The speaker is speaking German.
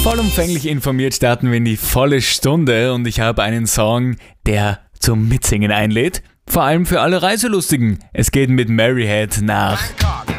Vollumfänglich informiert starten wir in die volle Stunde und ich habe einen Song, der zum Mitsingen einlädt. Vor allem für alle Reiselustigen. Es geht mit Maryhead nach